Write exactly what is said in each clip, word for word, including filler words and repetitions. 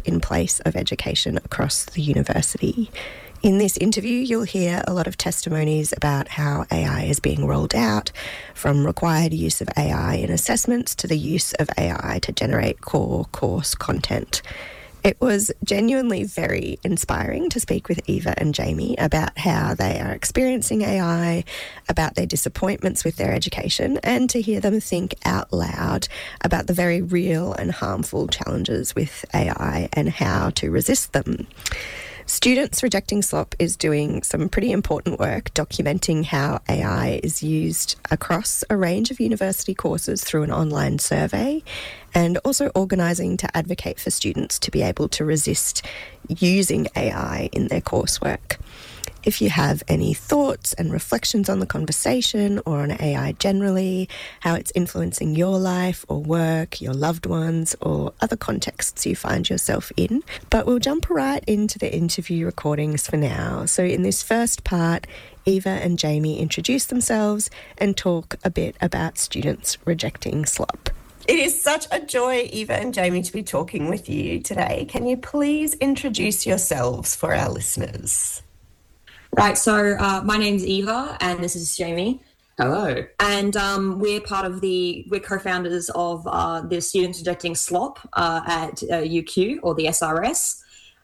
in place of education across the university. In this interview, you'll hear a lot of testimonies about how A I is being rolled out, from required use of A I in assessments to the use of A I to generate core course content. It was genuinely very inspiring to speak with Eva and Jamie about how they are experiencing A I, about their disappointments with their education, and to hear them think out loud about the very real and harmful challenges with A I and how to resist them. Students Rejecting Slop is doing some pretty important work documenting how A I is used across a range of university courses through an online survey, and also organising to advocate for students to be able to resist using A I in their coursework. If you have any thoughts and reflections on the conversation or on A I generally, how it's influencing your life or work, your loved ones, or other contexts you find yourself in. But we'll jump right into the interview recordings for now. So in this first part, Eva and Jamie introduce themselves and talk a bit about Students Rejecting Slop. It is such a joy, Eva and Jamie, to be talking with you today. Can you please introduce yourselves for our listeners? Right, so uh, my name's Eva and this is Jamie. Hello. And um, we're part of the, we're co-founders of uh, the Students Rejecting Slop uh, at uh, U Q, or the S R S.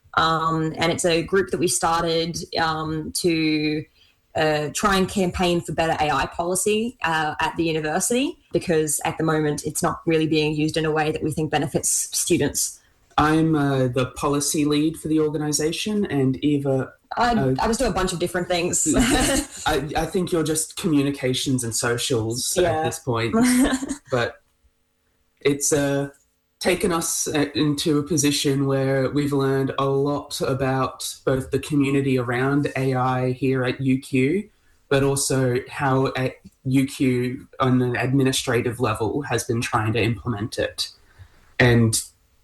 Um, and it's a group that we started um, to uh, try and campaign for better A I policy uh, at the university, because at the moment it's not really being used in a way that we think benefits students. I'm uh, the policy lead for the organisation, and Eva... I, uh, I just do a bunch of different things. I, I think you're just communications and socials yeah. at this point. But it's uh, taken us into a position where we've learned a lot about both the community around A I here at U Q, but also how at U Q on an administrative level has been trying to implement it. And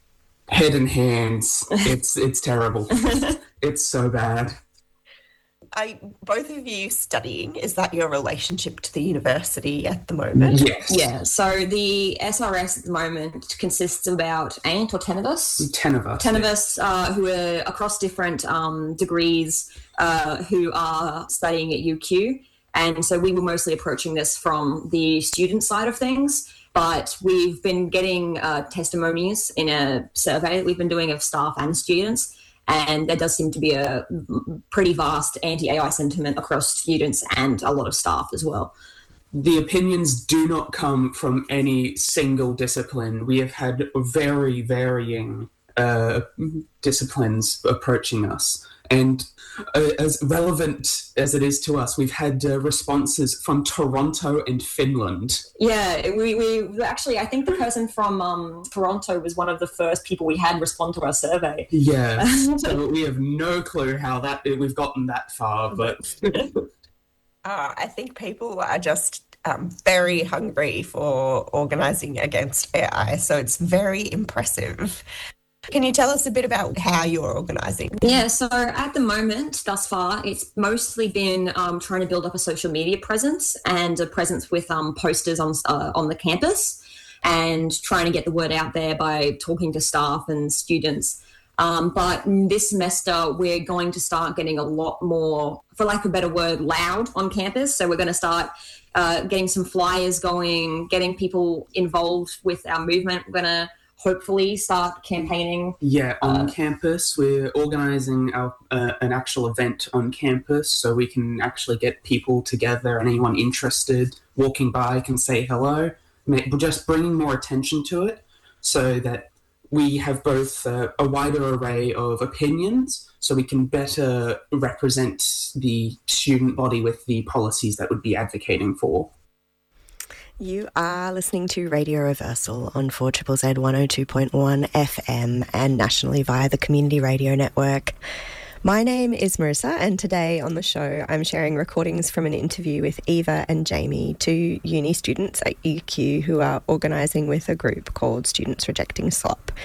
head and hands, it's it's terrible. It's so bad. Are both of you studying? Is that your relationship to the university at the moment? Yes. Yeah, so the S R S at the moment consists of about eight or ten of us. Ten of us. Ten yeah. of us uh, who are across different um, degrees uh, who are studying at U Q. And so we were mostly approaching this from the student side of things. But we've been getting uh, testimonies in a survey that we've been doing of staff and students, and there does seem to be a pretty vast anti-A I sentiment across students and a lot of staff as well. The opinions do not come from any single discipline. We have had very varying uh, disciplines approaching us. And uh, as relevant as it is to us, we've had uh, responses from Toronto and Finland. Yeah, we, we actually, I think the person from um, Toronto was one of the first people we had respond to our survey. Yeah, so we have no clue how that we've gotten that far, but... uh, I think people are just um, very hungry for organising against A I, so it's very impressive. Can you tell us a bit about how you're organising? Yeah, so at the moment, thus far, it's mostly been um, trying to build up a social media presence and a presence with um, posters on uh, on the campus, and trying to get the word out there by talking to staff and students. Um, but this semester, we're going to start getting a lot more, for lack of a better word, loud on campus. So we're going to start uh, getting some flyers going, getting people involved with our movement. We're going to hopefully start campaigning. Yeah, on uh, campus. We're organising our, uh, an actual event on campus so we can actually get people together, and anyone interested walking by can say hello. We're just bringing more attention to it so that we have both uh, a wider array of opinions so we can better represent the student body with the policies that would be advocating for. You are listening to Radio Reversal on four Z Z Z one oh two point one F M and nationally via the Community Radio Network. My name is Marissa, and today on the show I'm sharing recordings from an interview with Eva and Jamie, two uni students at U Q who are organising with a group called Students Rejecting Slop.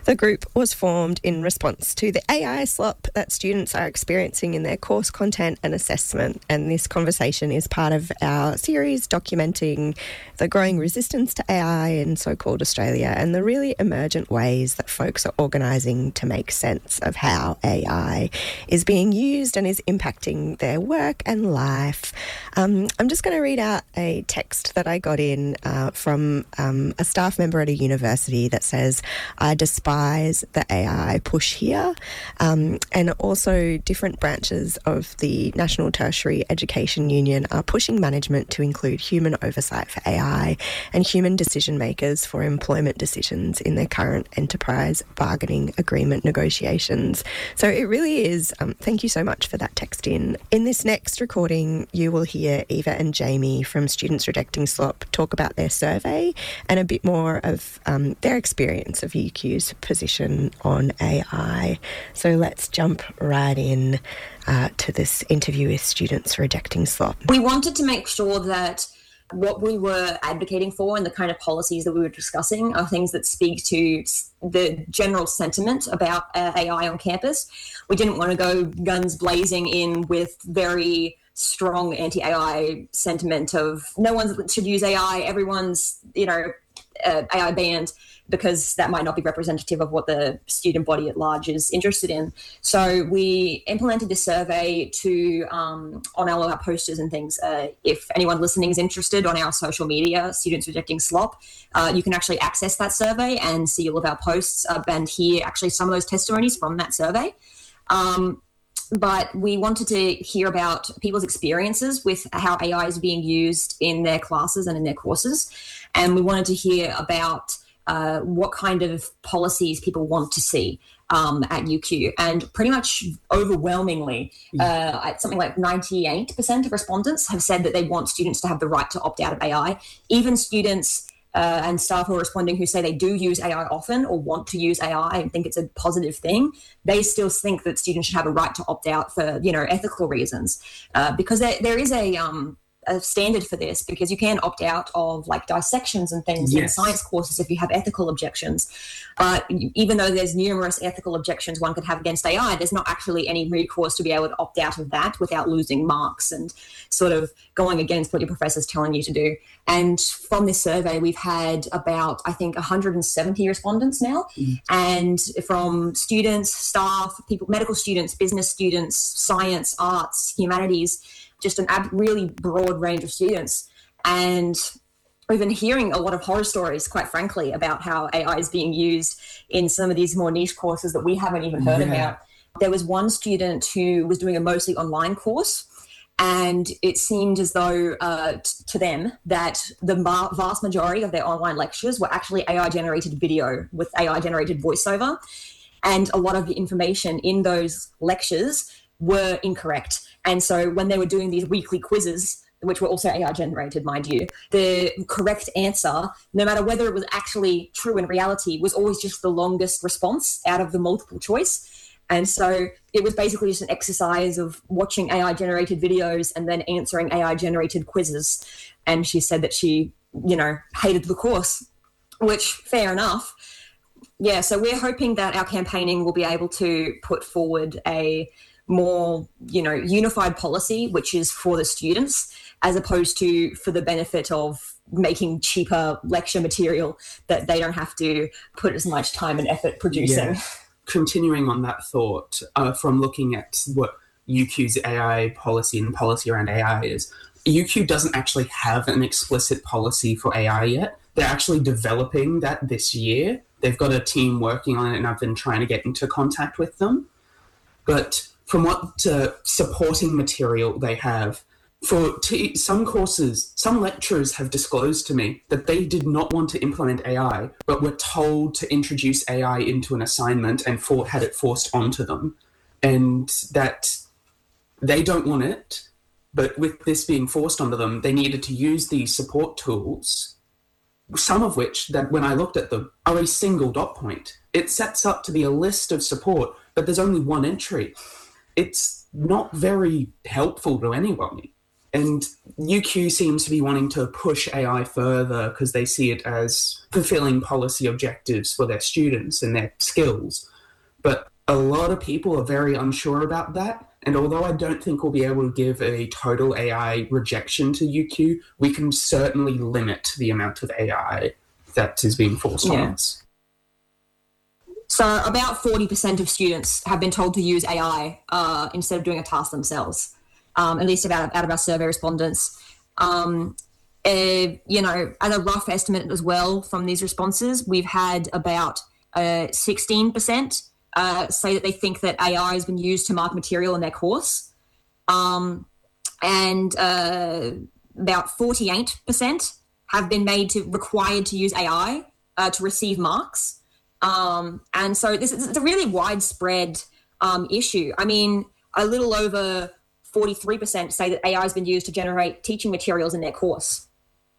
The group was formed in response to the A I slop that students are experiencing in their course content and assessment, and this conversation is part of our series documenting the growing resistance to A I in so-called Australia and the really emergent ways that folks are organising to make sense of how A I is being used and is impacting their work and life. Um, I'm just going to read out a text that I got in uh, from um, a staff member at a university that says, "I despise the A I push here," um, and also different branches of the National Tertiary Education Union are pushing management to include human oversight for A I and human decision makers for employment decisions in their current enterprise bargaining agreement negotiations. So it really is, um, thank you so much for that text in. In this next recording, you will hear Eva and Jamie from Students Rejecting Slop talk about their survey and a bit more of um, their experience of U Q's position on A I. So let's jump right in uh, to this interview with Students Rejecting Slop. We wanted to make sure that what we were advocating for and the kind of policies that we were discussing are things that speak to the general sentiment about uh, A I on campus. We didn't want to go guns blazing in with very strong anti-A I sentiment of no one should use A I, everyone's, you know, uh, A I banned, because that might not be representative of what the student body at large is interested in. So we implemented this survey to um, on all of our posters and things. Uh, if anyone listening is interested, on our social media, Students Rejecting Slop, uh, you can actually access that survey and see all of our posts uh, and hear actually some of those testimonies from that survey. Um, But we wanted to hear about people's experiences with how A I is being used in their classes and in their courses. And we wanted to hear about uh, what kind of policies people want to see um, at U Q. And pretty much overwhelmingly, uh, at something like ninety-eight percent of respondents have said that they want students to have the right to opt out of A I. Even students Uh, and staff who are responding who say they do use A I often or want to use A I and think it's a positive thing, they still think that students should have a right to opt out for, you know, ethical reasons. Uh, because there, there is a, um, a standard for this, because you can opt out of like dissections and things yes. in science courses if you have ethical objections. But even though there's numerous ethical objections one could have against A I, there's not actually any recourse to be able to opt out of that without losing marks and sort of going against what your professor's telling you to do. And from this survey, we've had about, I think, one hundred seventy respondents now. Mm. And from students, staff, people, medical students, business students, science, arts, humanities, just an ab- really broad range of students. And we've been hearing a lot of horror stories, quite frankly, about how A I is being used in some of these more niche courses that we haven't even heard yeah. about. There was one student who was doing a mostly online course, and it seemed as though uh, t- to them that the ma- vast majority of their online lectures were actually A I-generated video with A I-generated voiceover. And a lot of the information in those lectures were incorrect. And so when they were doing these weekly quizzes, which were also A I generated, mind you, the correct answer, no matter whether it was actually true in reality, was always just the longest response out of the multiple choice. And so it was basically just an exercise of watching A I generated videos and then answering A I generated quizzes. And she said that she, you know, hated the course, which fair enough. Yeah, so we're hoping that our campaigning will be able to put forward a more, you know, unified policy, which is for the students, as opposed to for the benefit of making cheaper lecture material that they don't have to put as much time and effort producing. Yeah. Continuing on that thought, uh, from looking at what U Q's A I policy and policy around A I is, U Q doesn't actually have an explicit policy for A I yet. They're actually developing that this year. They've got a team working on it, and I've been trying to get into contact with them. But from what uh, supporting material they have, for t- some courses, some lecturers have disclosed to me that they did not want to implement A I, but were told to introduce A I into an assignment and for- had it forced onto them, and that they don't want it, but with this being forced onto them, they needed to use these support tools, some of which, that when I looked at them, are a single dot point. It sets up to be a list of support, but there's only one entry. It's not very helpful to anyone. And U Q seems to be wanting to push A I further because they see it as fulfilling policy objectives for their students and their skills. But a lot of people are very unsure about that. And although I don't think we'll be able to give a total A I rejection to U Q, we can certainly limit the amount of A I that is being forced yeah. on us. So about forty percent of students have been told to use A I uh, instead of doing a task themselves, um, at least about, out of our survey respondents. Um, uh, you know, as a rough estimate as well from these responses, we've had about uh, sixteen percent uh, say that they think that A I has been used to mark material in their course. Um, and uh, about forty-eight percent have been made to required to use A I uh, to receive marks. Um, and so this is it's a really widespread um, issue. I mean, a little over forty-three percent say that A I has been used to generate teaching materials in their course.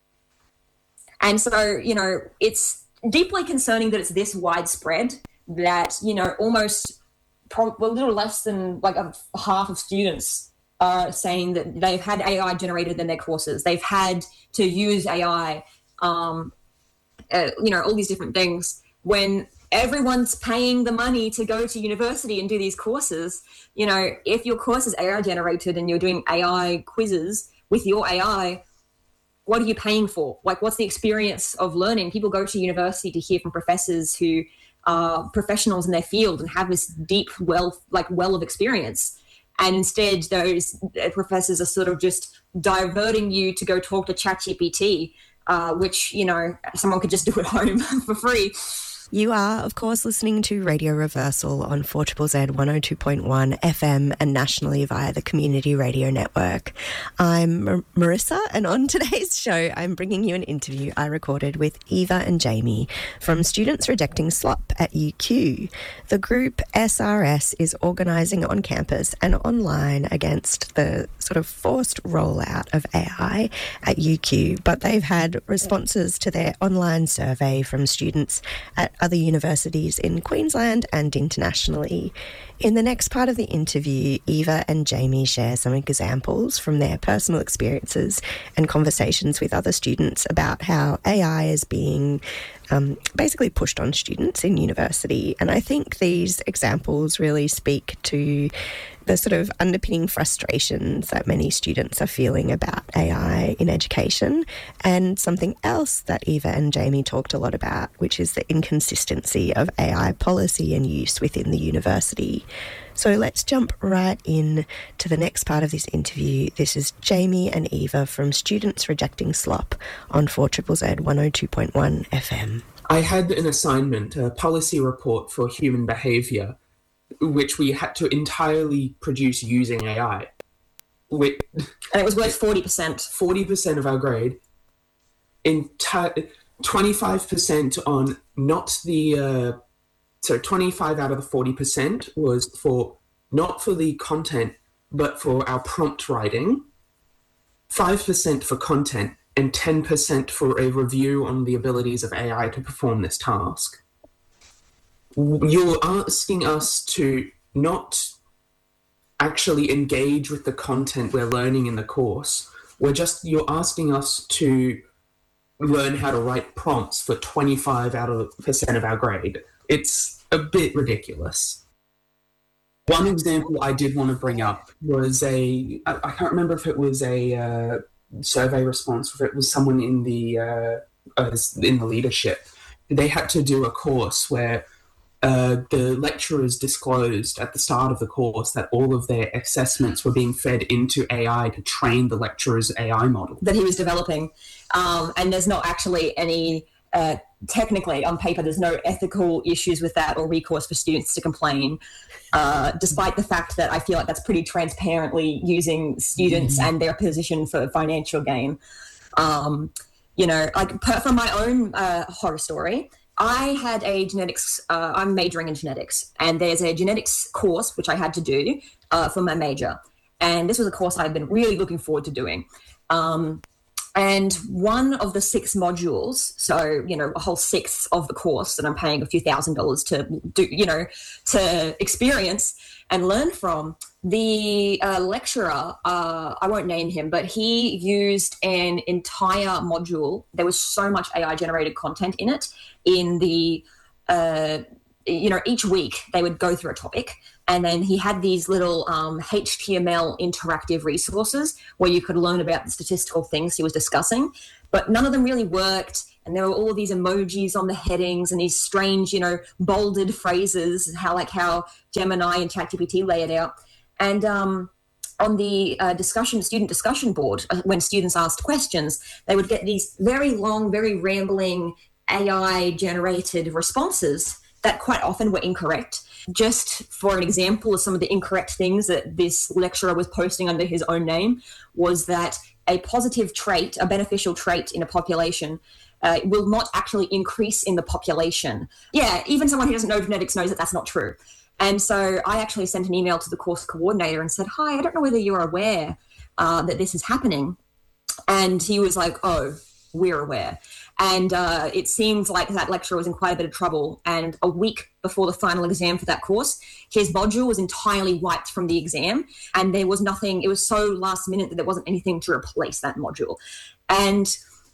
And so, you know, it's deeply concerning that it's this widespread that, you know, almost probably a little less than like a half of students are saying that they've had A I generated in their courses. They've had to use A I, um, uh, you know, all these different things. When everyone's paying the money to go to university and do these courses, you know, if your course is A I generated and you're doing A I quizzes with your A I, what are you paying for? Like, what's the experience of learning? People go to university to hear from professors who are professionals in their field and have this deep well, like well of experience. And instead, those professors are sort of just diverting you to go talk to ChatGPT, uh, which, you know, someone could just do at home for free. You are, of course, listening to Radio Reversal on four Z Z Z one oh two point one F M and nationally via the Community Radio Network. I'm Mar- Marissa, and on today's show, I'm bringing you an interview I recorded with Eva and Jamie from Students Rejecting Slop at U Q. The group S R S is organising on campus and online against the sort of forced rollout of A I at U Q, but they've had responses to their online survey from students at other universities in Queensland and internationally. In the next part of the interview, Eva and Jamie share some examples from their personal experiences and conversations with other students about how A I is being um, basically pushed on students in university. And I think these examples really speak to the sort of underpinning frustrations that many students are feeling about A I in education, and something else that Eva and Jamie talked a lot about, which is the inconsistency of A I policy and use within the university. So let's jump right in to the next part of this interview. This is Jamie and Eva from Students Rejecting Slop on four Z Z Z one oh two point one F M. I had an assignment, a policy report for human behaviour, which we had to entirely produce using A I. Which, and it was worth forty percent. forty percent of our grade. Enti- twenty-five percent on not the... Uh, so twenty-five out of the forty percent was for, not for the content, but for our prompt writing, five percent for content, and ten percent for a review on the abilities of A I to perform this task. You're asking us to not actually engage with the content we're learning in the course. We're just, you're asking us to learn how to write prompts for twenty-five out of percent of our grade. It's a bit ridiculous. One example I did want to bring up was a, I, I can't remember if it was a uh, survey response, or if it was someone in the, uh, uh, in the leadership. They had to do a course where Uh, the lecturers disclosed at the start of the course that all of their assessments were being fed into A I to train the lecturer's A I model that he was developing. Um, and there's not actually any, uh, technically on paper, there's no ethical issues with that or recourse for students to complain, uh, despite the fact that I feel like that's pretty transparently using students mm-hmm. and their position for financial gain. Um, you know, like per, from my own uh, horror story, I had a genetics, uh, I'm majoring in genetics, and there's a genetics course which I had to do uh, for my major. And this was a course I'd been really looking forward to doing. Um, And one of the six modules, so, you know, a whole sixth of the course that I'm paying a few thousand dollars to do, you know, to experience and learn from, the uh, lecturer, uh, I won't name him, but he used an entire module. There was so much A I generated content in it. In the, uh, you know, each week they would go through a topic, and then he had these little um, H T M L interactive resources where you could learn about the statistical things he was discussing, but none of them really worked. And there were all these emojis on the headings and these strange, you know, bolded phrases, how like how Gemini and ChatGPT lay it out. And um, on the uh, discussion, student discussion board, uh, when students asked questions, they would get these very long, very rambling A I-generated responses that quite often were incorrect. Just for an example of some of the incorrect things that this lecturer was posting under his own name was that a positive trait, a beneficial trait in a population uh, will not actually increase in the population. Yeah, even someone who doesn't know genetics knows that that's not true. And so I actually sent an email to the course coordinator and said, hi, I don't know whether you're aware uh, that this is happening. And he was like, oh, we're aware. And uh, it seemed like that lecturer was in quite a bit of trouble. And a week before the final exam for that course, his module was entirely wiped from the exam. And there was nothing, it was so last minute that there wasn't anything to replace that module. And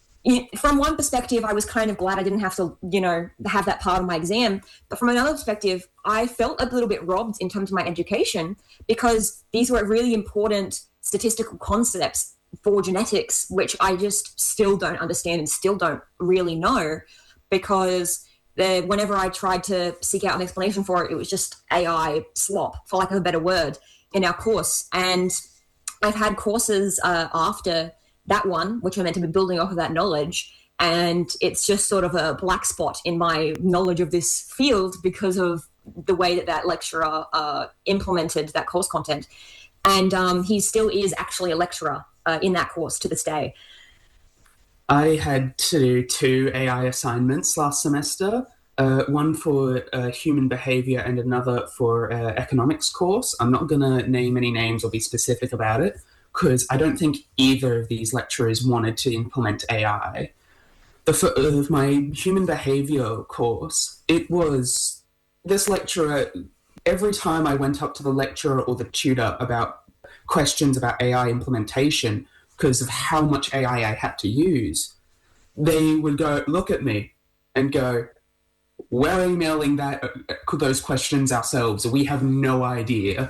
from one perspective, I was kind of glad I didn't have to, you know, have that part of my exam. But from another perspective, I felt a little bit robbed in terms of my education because these were really important statistical concepts for genetics, which I just still don't understand and still don't really know, because the, whenever I tried to seek out an explanation for it, it was just A I slop, for lack of a better word, in our course. And I've had courses uh, after that one, which are meant to be building off of that knowledge, and it's just sort of a black spot in my knowledge of this field because of the way that that lecturer uh, implemented that course content. And um, he still is actually a lecturer uh, in that course to this day. I had to do two A I assignments last semester, uh, one for uh, human behavior and another for uh, economics course. I'm not going to name any names or be specific about it, because I don't think either of these lecturers wanted to implement A I. The, for uh, my human behavior course, it was this lecturer, every time I went up to the lecturer or the tutor about questions about A I implementation, because of how much A I I had to use, they would go look at me and go, we're emailing that uh, those questions ourselves, we have no idea.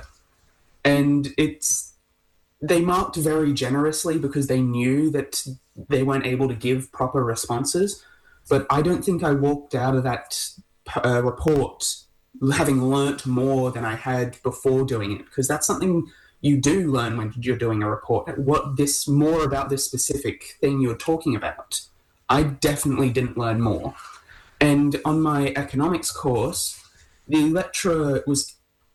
And it's they marked very generously because they knew that they weren't able to give proper responses. But I don't think I walked out of that uh, report having learnt more than I had before doing it, because that's something you do learn when you're doing a report. What this more about this specific thing you're talking about. I definitely didn't learn more. And on my economics course, the lecturer was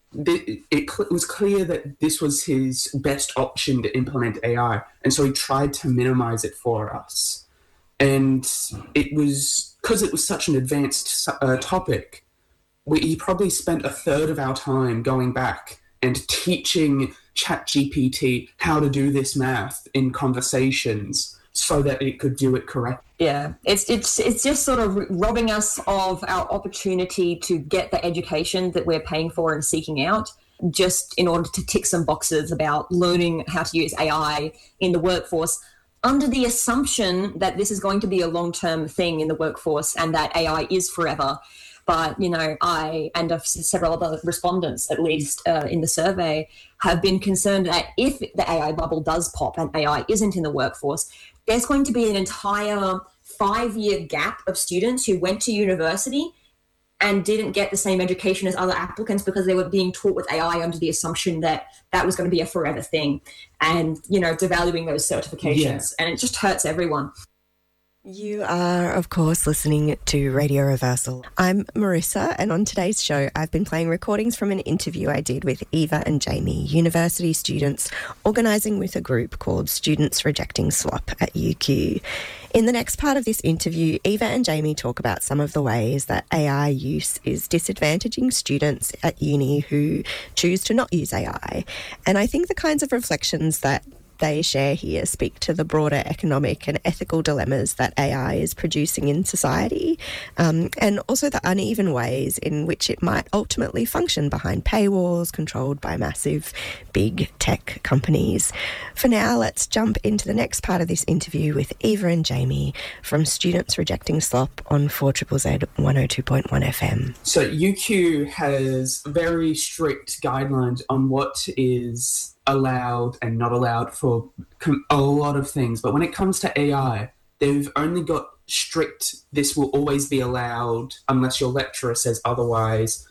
it was clear that this was his best option to implement A I, and so he tried to minimize it for us. And it was, because it was such an advanced uh, topic, we he probably spent a third of our time going back and teaching ChatGPT how to do this math in conversations so that it could do it correctly. Yeah, it's it's it's just sort of robbing us of our opportunity to get the education that we're paying for and seeking out, just in order to tick some boxes about learning how to use A I in the workforce, under the assumption that this is going to be a long-term thing in the workforce and that A I is forever. But, you know, I and several other respondents, at least uh, in the survey, have been concerned that if the A I bubble does pop and A I isn't in the workforce, there's going to be an entire five-year gap of students who went to university and didn't get the same education as other applicants because they were being taught with A I under the assumption that that was going to be a forever thing, and, you know, devaluing those certifications. Yeah. And it just hurts everyone. You are, of course, listening to Radio Reversal. I'm Marissa, and on today's show, I've been playing recordings from an interview I did with Eva and Jamie, university students organising with a group called Students Rejecting Slop at U Q. In the next part of this interview, Eva and Jamie talk about some of the ways that A I use is disadvantaging students at uni who choose to not use A I. And I think the kinds of reflections that they share here speak to the broader economic and ethical dilemmas that A I is producing in society, um, and also the uneven ways in which it might ultimately function behind paywalls controlled by massive big tech companies. For now, let's jump into the next part of this interview with Eva and Jamie from Students Rejecting Slop on four Z Z Z one oh two point one F M. So U Q has very strict guidelines on what is allowed and not allowed for a lot of things. But when it comes to A I, they've only got strict, this will always be allowed unless your lecturer says otherwise,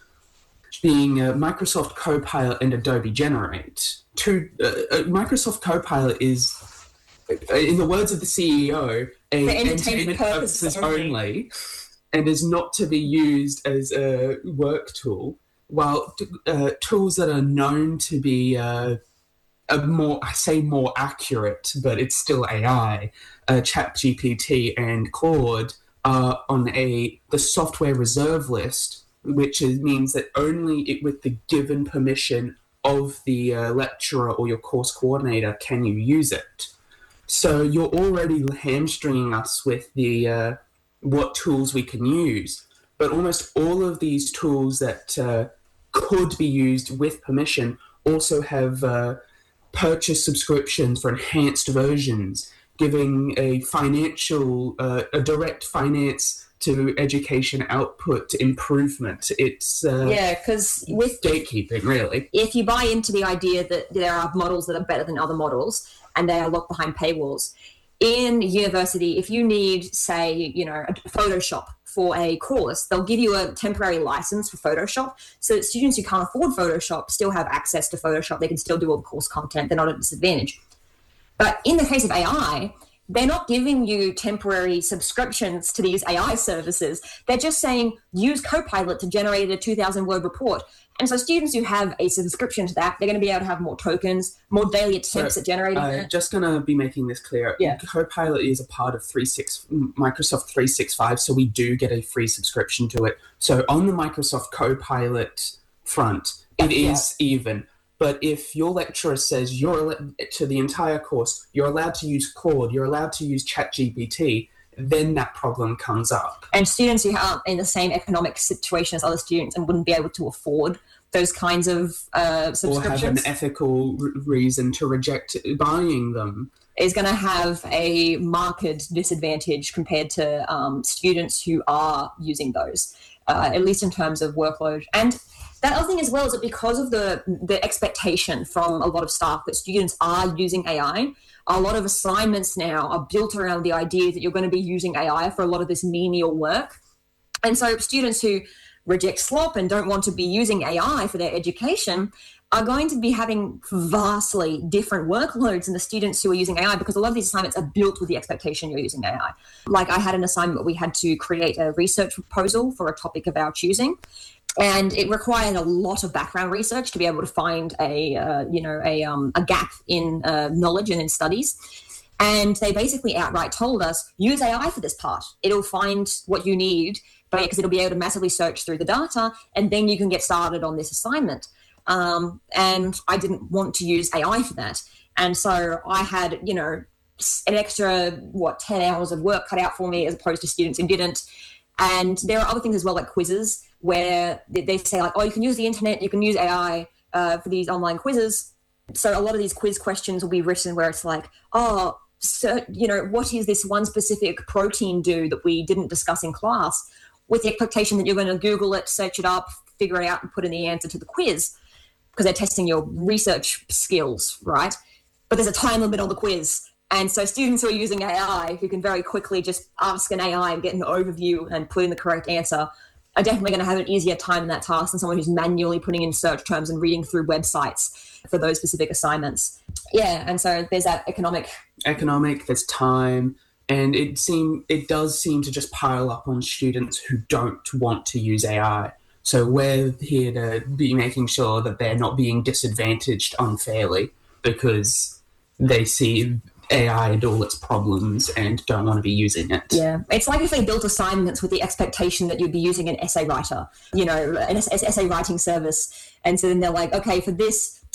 being uh, Microsoft Copilot and Adobe Generate. Two, uh, uh, Microsoft Copilot is, uh, in the words of the C E O, a For entertainment purposes only. only, and is not to be used as a work tool, while uh, tools that are known to be uh, a more, I say more accurate, but it's still A I, uh, ChatGPT and Claude are on a the software reserve list, which is, means that only it, with the given permission of the uh, lecturer or your course coordinator can you use it. So you're already hamstringing us with the uh, what tools we can use. But almost all of these tools that uh, could be used with permission also have uh, purchase subscriptions for enhanced versions, giving a financial, uh, a direct finance to education output improvement. It's uh, yeah, because with gatekeeping, really. If you buy into the idea that there are models that are better than other models and they are locked behind paywalls, in university, if you need, say, you know, Photoshop for a course, they'll give you a temporary license for Photoshop so that students who can't afford Photoshop still have access to Photoshop. They can still do all the course content. They're not at a disadvantage. But in the case of A I, they're not giving you temporary subscriptions to these A I services. They're just saying, use Copilot to generate a two thousand word report. And so students who have a subscription to that, they're going to be able to have more tokens, more daily attempts so, at generating I'm it. just going to be making this clear. Yeah. Copilot is a part of three six, Microsoft three sixty-five, so we do get a free subscription to it. So on the Microsoft Copilot front, it yeah. is even. But if your lecturer says you're to the entire course, you're allowed to use Claude, you're allowed to use ChatGPT, then that problem comes up. And students who aren't in the same economic situation as other students and wouldn't be able to afford those kinds of uh, subscriptions, or have an ethical r- reason to reject buying them, is going to have a marked disadvantage compared to um, students who are using those, uh, at least in terms of workload. And that other thing as well is that because of the the expectation from a lot of staff that students are using A I, a lot of assignments now are built around the idea that you're going to be using A I for a lot of this menial work. And so students who reject slop and don't want to be using A I for their education are going to be having vastly different workloads than the students who are using A I, because a lot of these assignments are built with the expectation you're using A I. Like I had an assignment where we had to create a research proposal for a topic of our choosing. And it required a lot of background research to be able to find a, uh, you know, a, um, a gap in uh, knowledge and in studies. And they basically outright told us, use A I for this part. It'll find what you need, but because it'll be able to massively search through the data, and then you can get started on this assignment. Um, and I didn't want to use A I for that. And so I had, you know, an extra, what, ten hours of work cut out for me as opposed to students who didn't. And there are other things as well, like quizzes, where they say like, oh, you can use the internet, you can use A I uh, for these online quizzes. So a lot of these quiz questions will be written where it's like, oh, so, you know, what is this one specific protein do that we didn't discuss in class, with the expectation that you're going to Google it, search it up, figure it out and put in the answer to the quiz, because they're testing your research skills, right? But there's a time limit on the quiz. And so students who are using A I, who can very quickly just ask an A I and get an overview and put in the correct answer, are definitely going to have an easier time in that task than someone who's manually putting in search terms and reading through websites for those specific assignments. Yeah, and so there's that economic... Economic, there's time, and it seem it does seem to just pile up on students who don't want to use A I. So we're here to be making sure that they're not being disadvantaged unfairly because they see A I and all its problems and don't want to be using it. Yeah, it's like if they built assignments with the expectation that you'd be using an essay writer, you know, an essay writing service. And so then they're like, okay, for this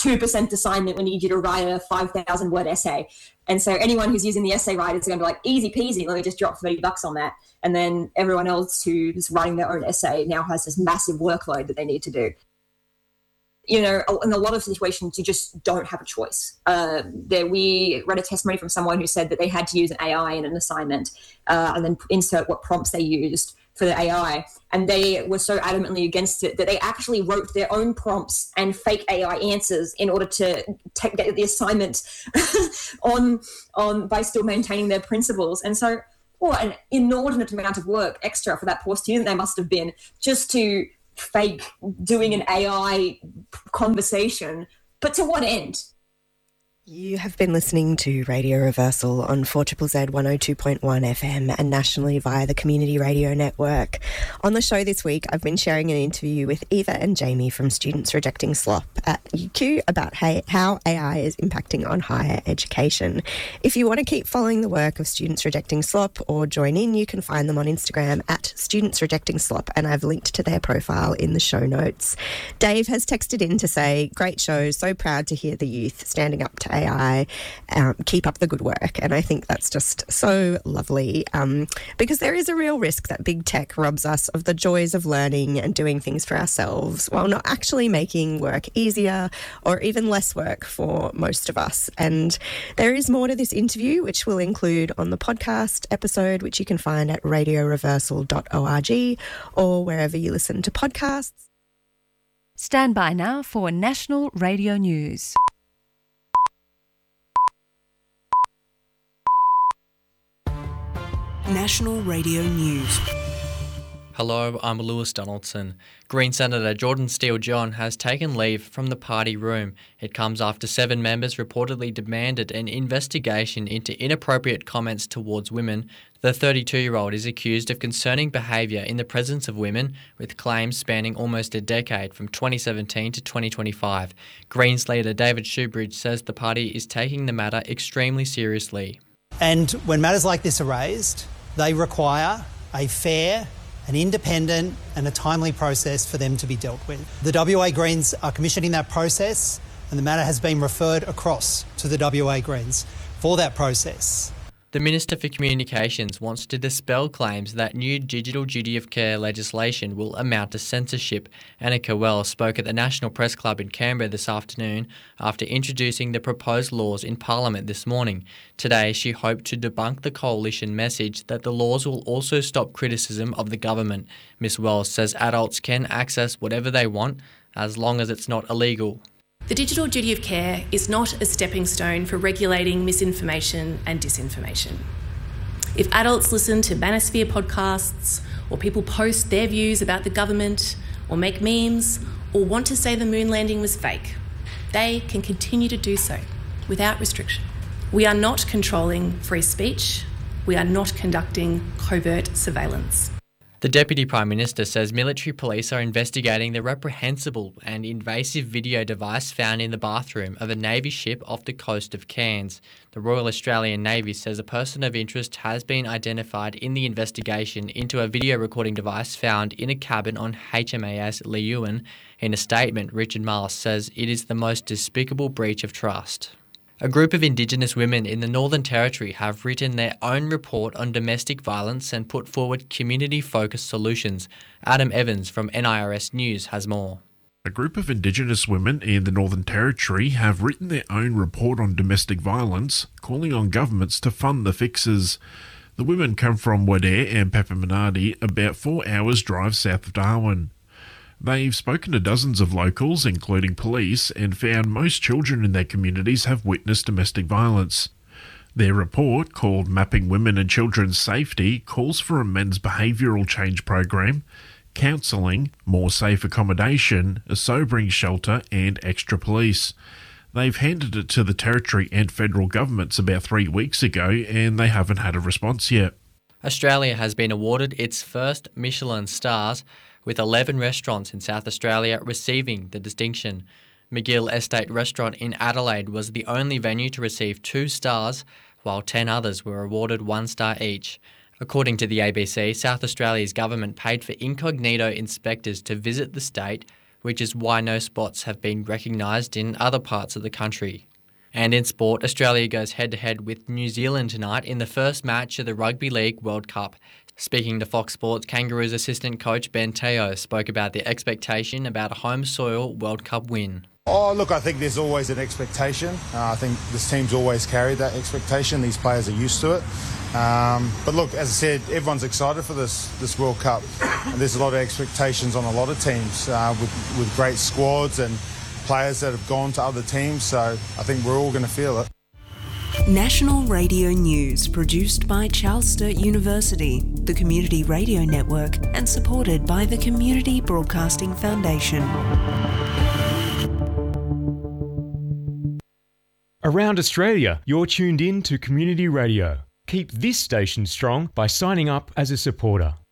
two percent assignment, we need you to write a five thousand word essay. And so anyone who's using the essay writer is going to be like, easy peasy, let me just drop thirty bucks on that. And then everyone else who's writing their own essay now has this massive workload that they need to do. You know, in a lot of situations, you just don't have a choice. Uh, there, we read a testimony from someone who said that they had to use an A I in an assignment uh, and then insert what prompts they used for the A I. And they were so adamantly against it that they actually wrote their own prompts and fake A I answers in order to take, get the assignment on, on by still maintaining their principles. And so, what an inordinate amount of work extra for that poor student they must have been just to fake doing an A I conversation, but to what end? You have been listening to Radio Reversal on four Z Z Z one oh two point one F M and nationally via the Community Radio Network. On the show this week, I've been sharing an interview with Eva and Jamie from Students Rejecting Slop at U Q about how A I is impacting on higher education. If you want to keep following the work of Students Rejecting Slop or join in, you can find them on Instagram at Students Rejecting Slop, and I've linked to their profile in the show notes. Dave has texted in to say, great show, so proud to hear the youth standing up to A I, um, keep up the good work. And I think that's just so lovely um, because there is a real risk that big tech robs us of the joys of learning and doing things for ourselves while not actually making work easier or even less work for most of us. And there is more to this interview, which we'll include on the podcast episode, which you can find at radio reversal dot org or wherever you listen to podcasts. Stand by now for National Radio News. National Radio News. Hello, I'm Lewis Donaldson. Green Senator Jordan Steele-John has taken leave from the party room. It comes after seven members reportedly demanded an investigation into inappropriate comments towards women. The thirty-two-year-old is accused of concerning behaviour in the presence of women, with claims spanning almost a decade from twenty seventeen to twenty twenty-five. Greens leader David Shoebridge says the party is taking the matter extremely seriously. And when matters like this are raised, they require a fair, an independent and a timely process for them to be dealt with. The W A Greens are commissioning that process, and the matter has been referred across to the W A Greens for that process. The Minister for Communications wants to dispel claims that new digital duty of care legislation will amount to censorship. Annika Wells spoke at the National Press Club in Canberra this afternoon after introducing the proposed laws in Parliament this morning. Today, she hoped to debunk the coalition message that the laws will also stop criticism of the government. Miss Wells says adults can access whatever they want as long as it's not illegal. The digital duty of care is not a stepping stone for regulating misinformation and disinformation. If adults listen to Manosphere podcasts, or people post their views about the government, or make memes, or want to say the moon landing was fake, they can continue to do so without restriction. We are not controlling free speech. We are not conducting covert surveillance. The Deputy Prime Minister says military police are investigating the reprehensible and invasive video device found in the bathroom of a Navy ship off the coast of Cairns. The Royal Australian Navy says a person of interest has been identified in the investigation into a video recording device found in a cabin on H M A S Leeuwin. In a statement, Richard Marles says it is the most despicable breach of trust. A group of Indigenous women in the Northern Territory have written their own report on domestic violence and put forward community-focused solutions. Adam Evans from N I R S News has more. A group of Indigenous women in the Northern Territory have written their own report on domestic violence, calling on governments to fund the fixes. The women come from Wadare and Papamanadi, about four hours drive south of Darwin. They've spoken to dozens of locals, including police, and found most children in their communities have witnessed domestic violence. Their report, called Mapping Women and Children's Safety, calls for a men's behavioural change program, counselling, more safe accommodation, a sobering shelter and extra police. They've handed it to the Territory and federal governments about three weeks ago and they haven't had a response yet. Australia has been awarded its first Michelin stars, with eleven restaurants in South Australia receiving the distinction. McGill Estate Restaurant in Adelaide was the only venue to receive two stars, while ten others were awarded one star each. According to the A B C, South Australia's government paid for incognito inspectors to visit the state, which is why no spots have been recognised in other parts of the country. And in sport, Australia goes head-to-head with New Zealand tonight in the first match of the Rugby League World Cup. Speaking to Fox Sports, Kangaroos assistant coach Ben Teo spoke about the expectation about a home soil World Cup win. Oh, look, I think there's always an expectation. Uh, I think this team's always carried that expectation. These players are used to it. Um, but look, as I said, everyone's excited for this this World Cup. And there's a lot of expectations on a lot of teams uh, with, with great squads and players that have gone to other teams. So I think we're all going to feel it. National Radio News, produced by Charles Sturt University, the Community Radio Network, and supported by the Community Broadcasting Foundation. Around Australia, you're tuned in to Community Radio. Keep this station strong by signing up as a supporter.